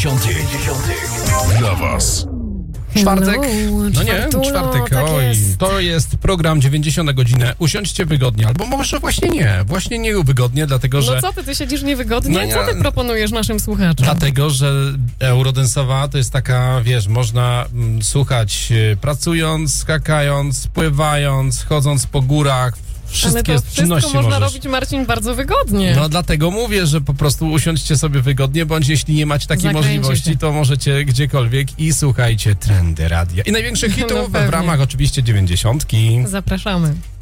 Dla was. Czwartek? No nie, czwartek. Tak Oj, jest. to jest program 90 na godzinę. Usiądźcie wygodnie, albo może właśnie nie wygodnie, dlatego że... No co ty siedzisz niewygodnie? No ja- Co ty proponujesz naszym słuchaczom? Dlatego, że Eurodensowa to jest taka, wiesz, można pracując, skakając, pływając, chodząc po górach, Ale wszystkie to wszystko czynności można możesz. robić, Marcin, bardzo wygodnie. No dlatego mówię, że po prostu usiądźcie sobie wygodnie, bądź jeśli nie macie takiej Zakręcicie. możliwości, to możecie gdziekolwiek i słuchajcie Trendy Radia. I największych hitów w pewnie. ramach oczywiście 90. Zapraszamy.